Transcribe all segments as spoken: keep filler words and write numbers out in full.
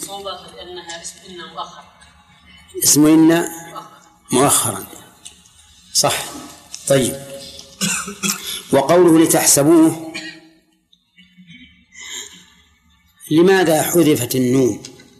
منصوبة لأنها اسم إن مؤخر. اسم إن مؤخرا صح. طيب وقوله لتحسبوه لماذا حذفت النون؟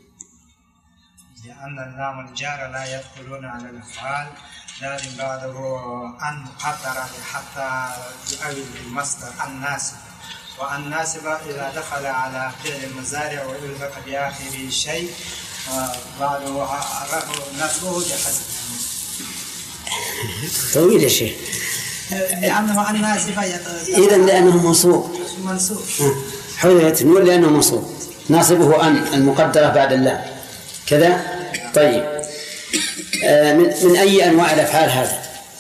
لأن اللام الجار لا يدخلون على الأفعال لازم بعده أن مقدرة حتى يؤول المصدر الناسب، والناسب إذا دخل على فعل المضارع ويلحق بآخره شيء بعده نصبه بحذف. طويل يا شيخ. لأنه الناسب إذن لأنه منصوب منصوب حذفت النون لأنه منصوب، ناصبه أن المقدرة بعد اللام كذا. طيب من من أي أنواع الأفعال هذا؟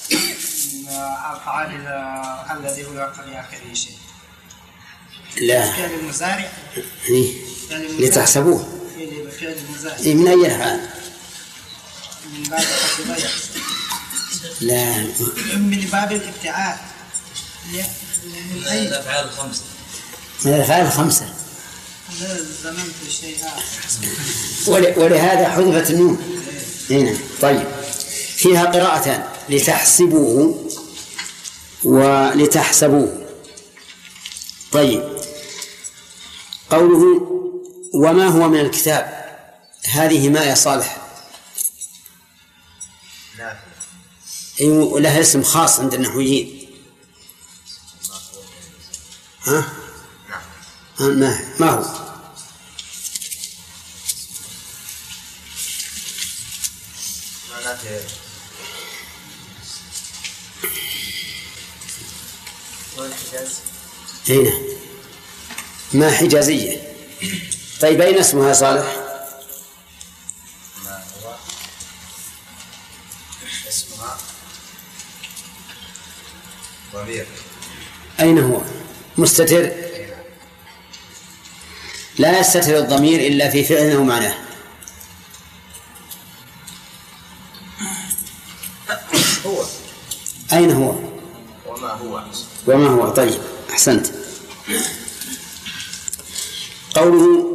أفعال الذي يلحق بآخره شيء. لا فعل المضارع لتحسبوه فعل المضارع من أي الأفعال؟ من باب الحسبية. لا من باب الابتعاد. من أي الأفعال الخمسة؟ من الأفعال الخمسة. زمنت الشيء ولهذا حذفت النون هنا. طيب فيها قراءتان لتحسبوه ولتحسبوه. طيب قوله وما هو من الكتاب هذه ما يا صالح لها اسم خاص عند النحويين. ها ما ما هو؟ هنا ما حجازية. طيب أين اسمها صالح؟ ما هو اسمها ضمير. أين هو؟ مستتر؟ لا يستتر الضمير إلا في فعله ومعناه. هو أين هو؟ وما هو وما هو. طيب أحسنت. قوله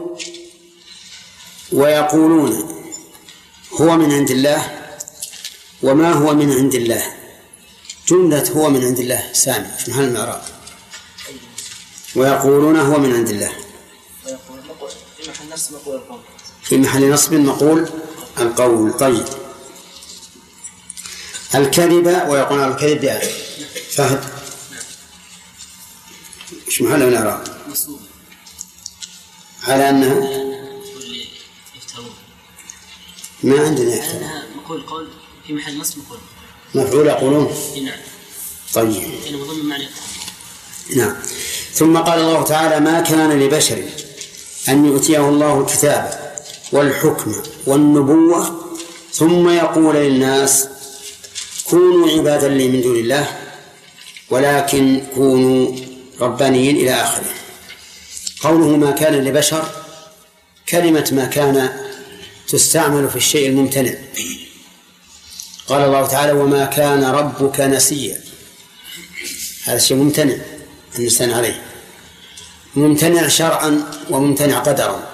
ويقولون هو من عند الله وما هو من عند الله. جملة هو من عند الله سامي في محل المعراب. ويقولون هو من عند الله في محل نصب مقول القول. في محل نصب مقول القول. طيب الكذب ويقولون الكذب يعني فهد ايش محل المعراب؟ مصوب على أنها يفترون. ما عندنا يفترون. أنها مقول قول في محل نصب مقول مفعول يقولون. نعم. طيب إنه مضمن معنى. نعم. ثم قال الله تعالى ما كان لبشر أن يؤتيه الله الكتاب والحكم والنبوة ثم يقول للناس كونوا عبادا لي من دون الله ولكن كونوا ربانيين إلى آخره. قوله ما كان لبشر كلمة ما كان تستعمل في الشيء الممتنع. قال الله تعالى وما كان ربك نسيا. هذا الشيء ممتنع النسيان عليه، ممتنع شرعا وممتنع قدرا.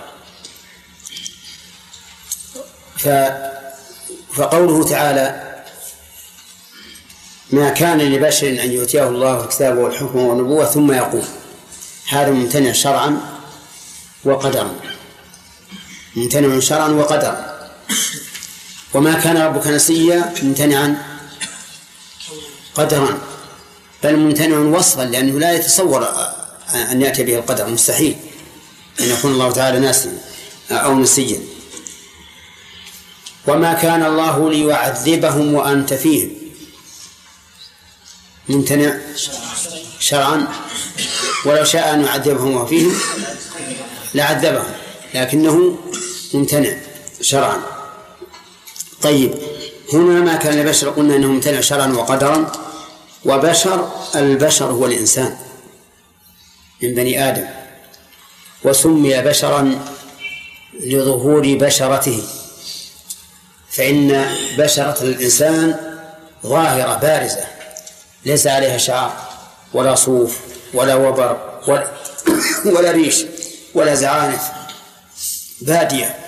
فقوله تعالى ما كان لبشر أن يؤتيه الله الكتاب والحكم والنبوة ثم يقول هذا ممتنع شرعا وقدرا، ممتنع شرعا وقدرا. وما كان ربك نسيا ممتنعا قدرا بل ممتنع وصفا لأنه لا يتصور أن يأتي به القدر، مستحيل أن يكون الله تعالى ناسيا أو نسيا. وما كان الله ليعذبهم وأنت فيهم ممتنع شرعا ولو شاء أن يعذبهم وفيهم لعذبهم لكنه ممتنع شرعا. طيب هنا ما كان لبشر قلنا أنه ممتنع شرعا وقدرا. وبشر البشر هو الإنسان من بني آدم وسمي بشرا لظهور بشرته، فإن بشرة الإنسان ظاهرة بارزة ليس عليها شعر ولا صوف ولا وبر ولا, ولا ريش ولا زعانف، بادية